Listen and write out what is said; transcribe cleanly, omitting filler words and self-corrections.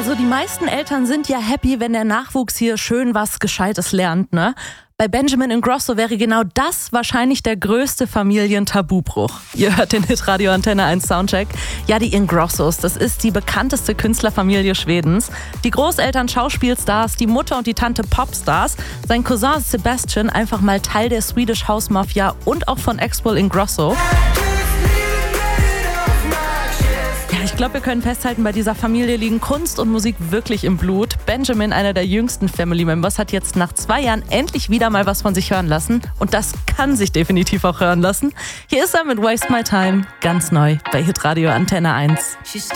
Also die meisten Eltern sind ja happy, wenn der Nachwuchs hier schön was Gescheites lernt, ne? Bei Benjamin Ingrosso wäre genau das wahrscheinlich der größte Familientabubruch. Ihr hört den Hitradio Antenne 1 Soundcheck. Ja, die Ingrossos, das ist die bekannteste Künstlerfamilie Schwedens. Die Großeltern Schauspielstars, die Mutter und die Tante Popstars. Sein Cousin Sebastian einfach mal Teil der Swedish House Mafia und auch von Axwell Ingrosso. Ich glaube, wir können festhalten, bei dieser Familie liegen Kunst und Musik wirklich im Blut. Benjamin, einer der jüngsten Family Members, hat jetzt nach 2 Jahren endlich wieder mal was von sich hören lassen. Und das kann sich definitiv auch hören lassen. Hier ist er mit Waste My Time, ganz neu bei Hitradio Antenne 1.